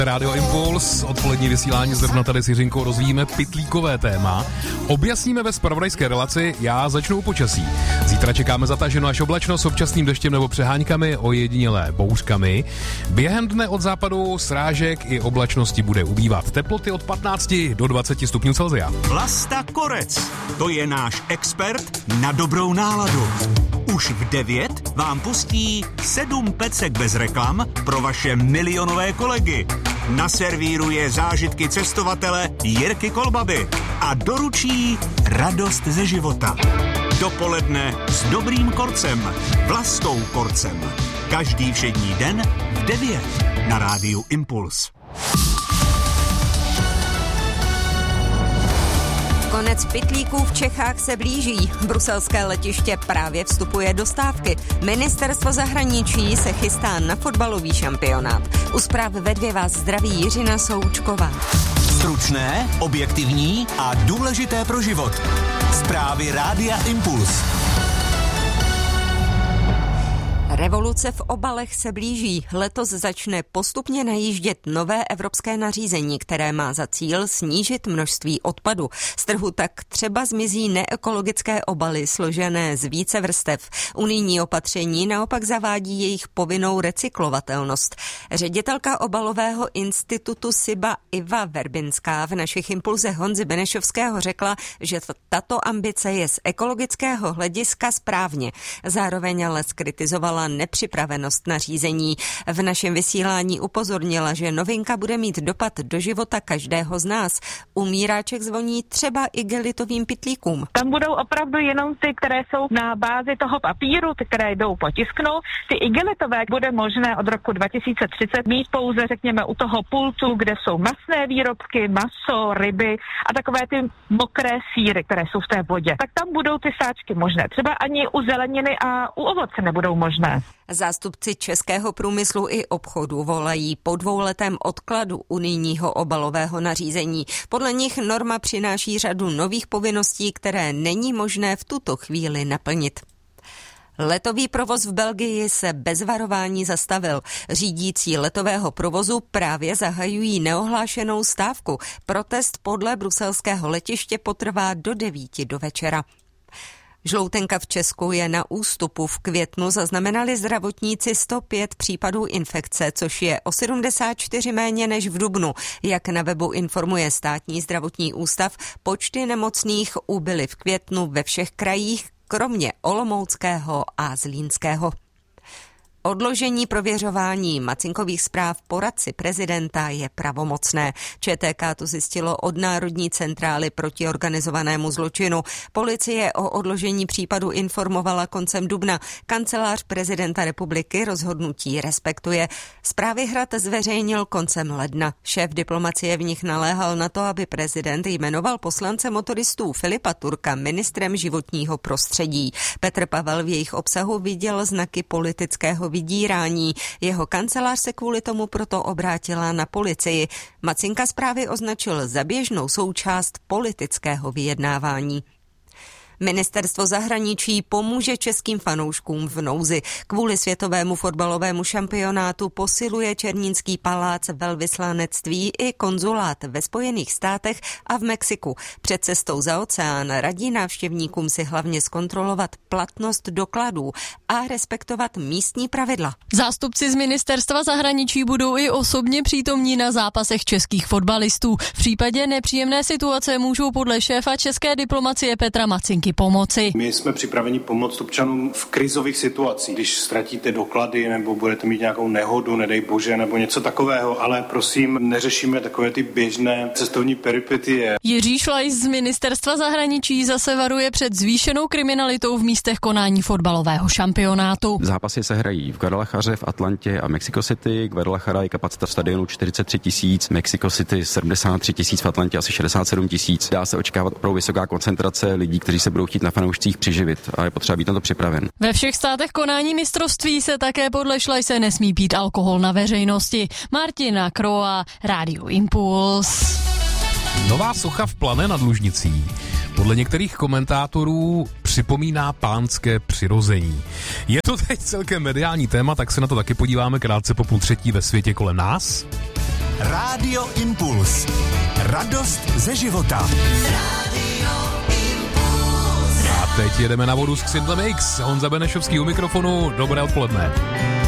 Rádio Impuls, odpolední vysílání zrovna tady s Jiřinkou rozvíjíme pytlíkové téma. Objasníme ve zpravodajské relaci, já začnu počasí. Zítra čekáme zataženou až oblačnost s občasným deštěm nebo přeháňkami, ojedinělé bouřkami. Během dne od západu srážek i oblačnosti bude ubývat. Teploty od 15 do 20 stupňů Celsia. Vlasta Korec, to je náš expert na dobrou náladu. Už v 9 vám pustí 7 pecek bez reklam pro vaše milionové kolegy. Naservíruje zážitky cestovatele Jirky Kolbaby a doručí radost ze života. Dopoledne s dobrým korcem, Vlastou Korcem. Každý všední den v 9 na rádiu Impuls. Konec pytlíků v Čechách se blíží. Bruselské letiště právě vstupuje do stávky. Ministerstvo zahraničí se chystá na fotbalový šampionát. U zpráv ve 2 vás zdraví Jiřina Součková. Stručné, objektivní a důležité pro život. Zprávy Rádia Impuls. Revoluce v obalech se blíží. Letos začne postupně najíždět nové evropské nařízení, které má za cíl snížit množství odpadu. Z trhu tak třeba zmizí neekologické obaly složené z více vrstev. Unijní opatření naopak zavádí jejich povinnou recyklovatelnost. Ředitelka obalového institutu SIBA Iva Verbinská v našich impulzech Honzy Benešovského řekla, že tato ambice je z ekologického hlediska správně. Zároveň ale zkritizovala nepřipravenost na řízení. V našem vysílání upozornila, že novinka bude mít dopad do života každého z nás. Umíráček zvoní třeba igelitovým pytlíkům. Tam budou opravdu jenom ty, které jsou na bázi toho papíru, ty, které jdou potisknout. Ty igelitové bude možné od roku 2030 mít pouze, řekněme, u toho pultu, kde jsou masné výrobky, maso, ryby a takové ty mokré sýry, které jsou v té vodě. Tak tam budou ty sáčky možné. Třeba ani u zeleniny a u ovoce nebudou možné. Zástupci českého průmyslu i obchodu volají po 2letém odkladu unijního obalového nařízení. Podle nich norma přináší řadu nových povinností, které není možné v tuto chvíli naplnit. Letový provoz v Belgii se bez varování zastavil. Řídící letového provozu právě zahajují neohlášenou stávku. Protest podle bruselského letiště potrvá do 9 do večera. Žloutenka v Česku je na ústupu. V květnu zaznamenali zdravotníci 105 případů infekce, což je o 74 méně než v dubnu. Jak na webu informuje Státní zdravotní ústav, počty nemocných ubyly v květnu ve všech krajích, kromě Olomouckého a Zlínského. Odložení prověřování Macinkových zpráv poradci prezidenta je pravomocné. ČTK to zjistilo od Národní centrály proti organizovanému zločinu. Policie o odložení případu informovala koncem dubna. Kancelář prezidenta republiky rozhodnutí respektuje. Zprávy Hrad zveřejnil koncem ledna. Šéf diplomacie v nich naléhal na to, aby prezident jmenoval poslance motoristů Filipa Turka ministrem životního prostředí. Petr Pavel v jejich obsahu viděl znaky politického vydírání. Jeho kancelář se kvůli tomu proto obrátila na policii. Macinka zprávy označil za běžnou součást politického vyjednávání. Ministerstvo zahraničí pomůže českým fanouškům v nouzi. Kvůli světovému fotbalovému šampionátu posiluje Černínský palác, velvyslanectví i konzulát ve Spojených státech a v Mexiku. Před cestou za oceán radí návštěvníkům si hlavně zkontrolovat platnost dokladů a respektovat místní pravidla. Zástupci z ministerstva zahraničí budou i osobně přítomní na zápasech českých fotbalistů. V případě nepříjemné situace můžou podle šéfa české diplomacie Petra Macinky pomoci. My jsme připraveni pomoct občanům v krizových situacích, když ztratíte doklady nebo budete mít nějakou nehodu, nedej bože, nebo něco takového, ale prosím, neřešíme takové ty běžné cestovní peripetie. Jiří Šlajs z ministerstva zahraničí zase varuje před zvýšenou kriminalitou v místech konání fotbalového šampionátu. Zápasy se hrají v Guadalajaře, v Atlantě a Mexico City. Guadalajara je kapacita stadionu 43 000, Mexico City 73 000, v Atlantě asi 67 000. Dá se očekávat opravdu vysoká koncentrace lidí, kteří se budou chtít na fanoušcích přiživit a je potřeba být na to připraven. Ve všech státech konání mistrovství se také podle Šlajse nesmí pít alkohol na veřejnosti. Martina Kroa, Rádio Impuls. Nová socha v Plané nad Lužnicí podle některých komentátorů připomíná pánské přirození. Je to teď celkem mediální téma, tak se na to taky podíváme krátce po 2:30 ve světě kolem nás. Rádio Impuls. Radost ze života. A teď jedeme na vodu s Křidlem X. Honza Benešovský u mikrofonu. Dobré odpoledne.